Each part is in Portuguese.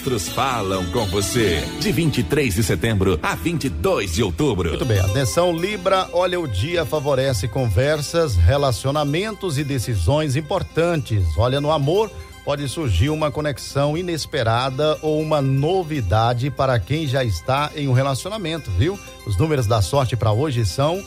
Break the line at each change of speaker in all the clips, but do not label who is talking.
Outros falam com você, de 23 de setembro a 22 de outubro.
Muito bem, atenção Libra, olha, o dia favorece conversas, relacionamentos e decisões importantes. Olha, no amor pode surgir uma conexão inesperada ou uma novidade para quem já está em um relacionamento, viu? Os números da sorte para hoje são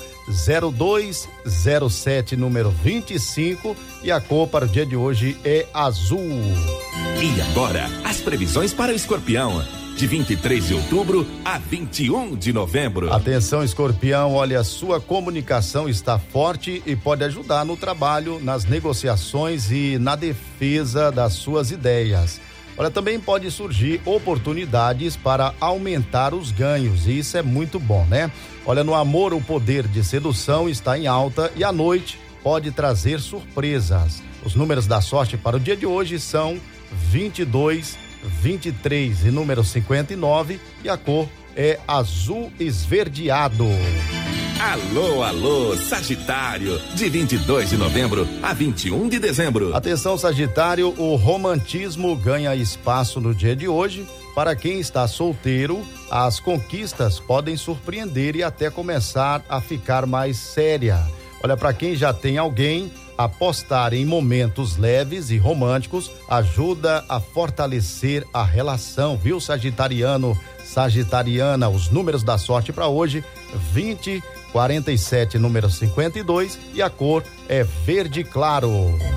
0207, número 25, e a cor para o dia de hoje é azul.
E agora, as previsões para o Escorpião, de 23 de outubro a 21 de novembro.
Atenção, Escorpião, olha, sua comunicação está forte e pode ajudar no trabalho, nas negociações e na defesa das suas ideias. Olha, também pode surgir oportunidades para aumentar os ganhos, e isso é muito bom, né? Olha, no amor, o poder de sedução está em alta e à noite pode trazer surpresas. Os números da sorte para o dia de hoje são 22, 23 e número 59, e a cor é azul esverdeado.
Alô, alô, Sagitário, de 22 de novembro a 21 de dezembro.
Atenção, Sagitário, o romantismo ganha espaço no dia de hoje. Para quem está solteiro, as conquistas podem surpreender e até começar a ficar mais séria. Olha, para quem já tem alguém, apostar em momentos leves e românticos ajuda a fortalecer a relação, viu, Sagitariano, Sagitariana? Os números da sorte para hoje: 20, 47, número 52, e a cor é verde claro.